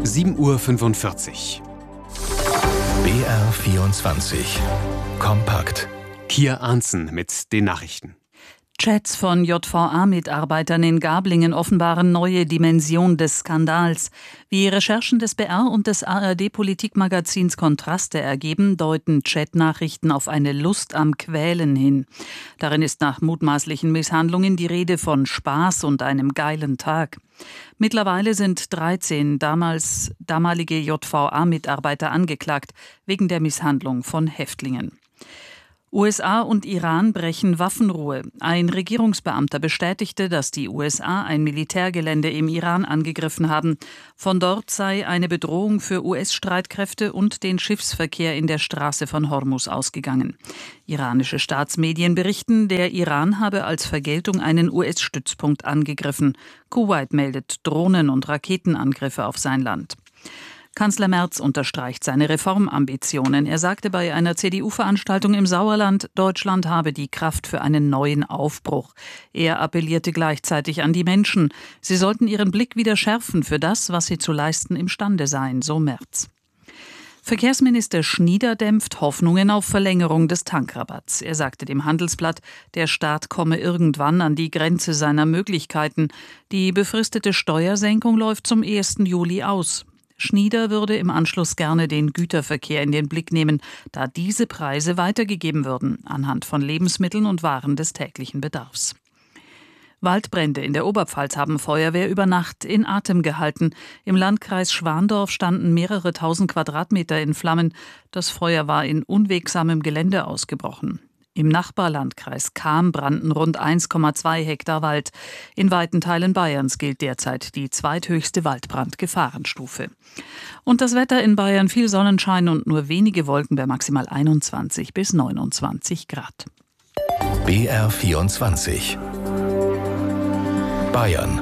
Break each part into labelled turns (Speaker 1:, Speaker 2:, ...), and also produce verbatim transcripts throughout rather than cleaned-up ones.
Speaker 1: sieben Uhr fünfundvierzig.
Speaker 2: B R vierundzwanzig. Kompakt.
Speaker 1: Kia Arntzen mit den Nachrichten.
Speaker 3: Chats von J V A-Mitarbeitern in Gablingen offenbaren neue Dimension des Skandals. Wie Recherchen des B R und des A R D-Politikmagazins Kontraste ergeben, deuten Chatnachrichten auf eine Lust am Quälen hin. Darin ist nach mutmaßlichen Misshandlungen die Rede von Spaß und einem geilen Tag. Mittlerweile sind dreizehn damals, damalige J V A-Mitarbeiter angeklagt wegen der Misshandlung von Häftlingen. U S A und Iran brechen Waffenruhe. Ein Regierungsbeamter bestätigte, dass die U S A ein Militärgelände im Iran angegriffen haben. Von dort sei eine Bedrohung für U S-Streitkräfte und den Schiffsverkehr in der Straße von Hormuz ausgegangen. Iranische Staatsmedien berichten, der Iran habe als Vergeltung einen U S-Stützpunkt angegriffen. Kuwait meldet Drohnen- und Raketenangriffe auf sein Land. Kanzler Merz unterstreicht seine Reformambitionen. Er sagte bei einer C D U-Veranstaltung im Sauerland, Deutschland habe die Kraft für einen neuen Aufbruch. Er appellierte gleichzeitig an die Menschen. Sie sollten ihren Blick wieder schärfen für das, was sie zu leisten imstande seien, so Merz. Verkehrsminister Schnieder dämpft Hoffnungen auf Verlängerung des Tankrabatts. Er sagte dem Handelsblatt, der Staat komme irgendwann an die Grenze seiner Möglichkeiten. Die befristete Steuersenkung läuft zum ersten Juli aus. Schnieder würde im Anschluss gerne den Güterverkehr in den Blick nehmen, da diese Preise weitergegeben würden, anhand von Lebensmitteln und Waren des täglichen Bedarfs. Waldbrände in der Oberpfalz haben Feuerwehr über Nacht in Atem gehalten. Im Landkreis Schwandorf standen mehrere tausend Quadratmeter in Flammen. Das Feuer war in unwegsamem Gelände ausgebrochen. Im Nachbarlandkreis Cham brannten rund eins Komma zwei Hektar Wald. In weiten Teilen Bayerns gilt derzeit die zweithöchste Waldbrandgefahrenstufe. Und das Wetter in Bayern: viel Sonnenschein und nur wenige Wolken bei maximal einundzwanzig bis neunundzwanzig Grad.
Speaker 2: B R vierundzwanzig. Bayern.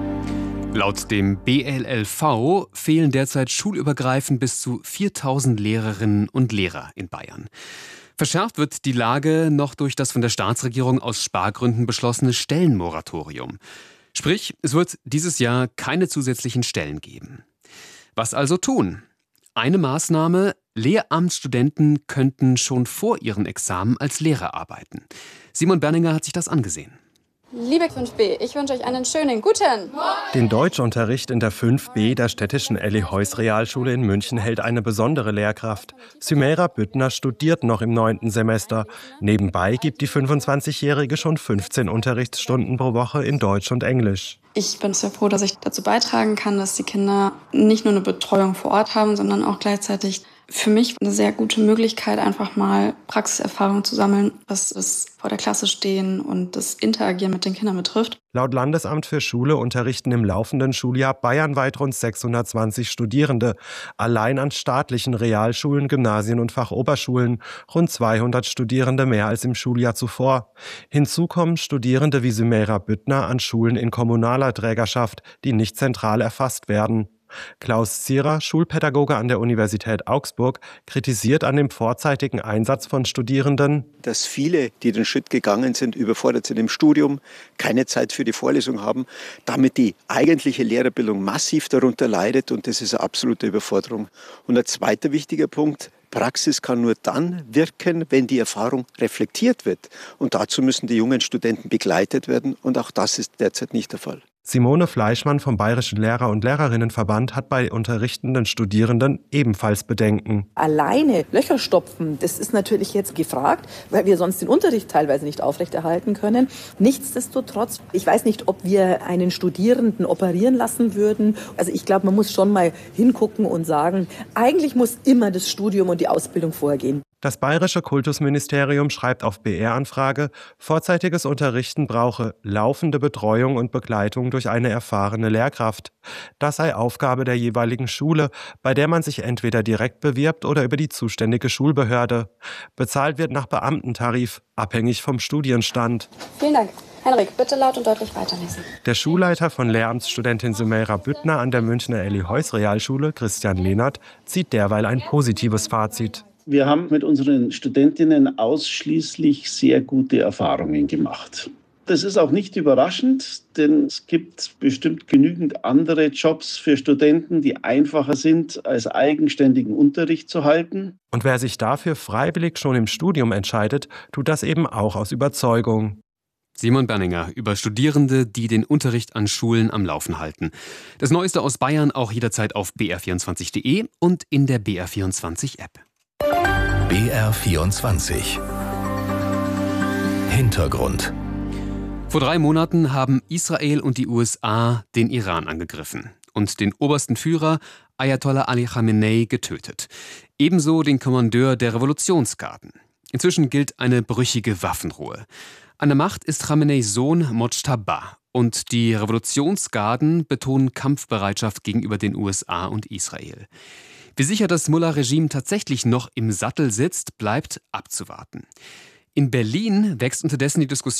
Speaker 1: Laut dem B L L V fehlen derzeit schulübergreifend bis zu viertausend Lehrerinnen und Lehrer in Bayern. Verschärft wird die Lage noch durch das von der Staatsregierung aus Spargründen beschlossene Stellenmoratorium. Sprich, es wird dieses Jahr keine zusätzlichen Stellen geben. Was also tun? Eine Maßnahme: Lehramtsstudenten könnten schon vor ihren Examen als Lehrer arbeiten. Simon Berninger hat sich das angesehen.
Speaker 4: Liebe fünf B, ich wünsche euch einen schönen guten Morgen.
Speaker 5: Den Deutschunterricht in der fünf B der städtischen Elli-Heuss-Realschule in München hält eine besondere Lehrkraft. Sümeira Büttner studiert noch im neunten Semester. Nebenbei gibt die fünfundzwanzigjährige schon fünfzehn Unterrichtsstunden pro Woche in Deutsch und Englisch.
Speaker 4: Ich bin sehr froh, dass ich dazu beitragen kann, dass die Kinder nicht nur eine Betreuung vor Ort haben, sondern auch gleichzeitig für mich eine sehr gute Möglichkeit, einfach mal Praxiserfahrung zu sammeln, was das vor der Klasse stehen und das Interagieren mit den Kindern betrifft.
Speaker 5: Laut Landesamt für Schule unterrichten im laufenden Schuljahr bayernweit rund sechshundertzwanzig Studierende. Allein an staatlichen Realschulen, Gymnasien und Fachoberschulen rund zweihundert Studierende mehr als im Schuljahr zuvor. Hinzu kommen Studierende wie Sümeira Büttner an Schulen in kommunaler Trägerschaft, die nicht zentral erfasst werden. Klaus Zierer, Schulpädagoge an der Universität Augsburg, kritisiert an dem vorzeitigen Einsatz von Studierenden,
Speaker 6: dass viele, die den Schritt gegangen sind, überfordert sind im Studium, keine Zeit für die Vorlesung haben, damit die eigentliche Lehrerbildung massiv darunter leidet, und das ist eine absolute Überforderung. Und ein zweiter wichtiger Punkt: Praxis kann nur dann wirken, wenn die Erfahrung reflektiert wird. Und dazu müssen die jungen Studenten begleitet werden, und auch das ist derzeit nicht der Fall.
Speaker 5: Simone Fleischmann vom Bayerischen Lehrer- und Lehrerinnenverband hat bei unterrichtenden Studierenden ebenfalls Bedenken.
Speaker 7: Alleine Löcher stopfen, das ist natürlich jetzt gefragt, weil wir sonst den Unterricht teilweise nicht aufrechterhalten können. Nichtsdestotrotz, ich weiß nicht, ob wir einen Studierenden operieren lassen würden. Also ich glaube, man muss schon mal hingucken und sagen, eigentlich muss immer das Studium und die Ausbildung vorgehen.
Speaker 5: Das Bayerische Kultusministerium schreibt auf B R-Anfrage, vorzeitiges Unterrichten brauche laufende Betreuung und Begleitung durch eine erfahrene Lehrkraft. Das sei Aufgabe der jeweiligen Schule, bei der man sich entweder direkt bewirbt oder über die zuständige Schulbehörde. Bezahlt wird nach Beamtentarif, abhängig vom Studienstand.
Speaker 4: Vielen Dank. Henrik, bitte laut und deutlich weiterlesen.
Speaker 5: Der Schulleiter von Lehramtsstudentin Sümeira Büttner an der Münchner Elli-Heuss-Realschule, Christian Lehnert, zieht derweil ein positives Fazit.
Speaker 8: Wir haben mit unseren Studentinnen ausschließlich sehr gute Erfahrungen gemacht. Das ist auch nicht überraschend, denn es gibt bestimmt genügend andere Jobs für Studenten, die einfacher sind, als eigenständigen Unterricht zu halten.
Speaker 5: Und wer sich dafür freiwillig schon im Studium entscheidet, tut das eben auch aus Überzeugung.
Speaker 1: Simon Berninger über Studierende, die den Unterricht an Schulen am Laufen halten. Das Neueste aus Bayern auch jederzeit auf b r vierundzwanzig punkt d e und in der B R vierundzwanzig App.
Speaker 2: B R vierundzwanzig Hintergrund.
Speaker 1: Vor drei Monaten haben Israel und die U S A den Iran angegriffen und den obersten Führer Ayatollah Ali Khamenei getötet. Ebenso den Kommandeur der Revolutionsgarden. Inzwischen gilt eine brüchige Waffenruhe. An der Macht ist Khameneis Sohn Mojtaba und die Revolutionsgarden betonen Kampfbereitschaft gegenüber den U S A und Israel. Wie sicher das Mullah-Regime tatsächlich noch im Sattel sitzt, bleibt abzuwarten. In Berlin wächst unterdessen die Diskussion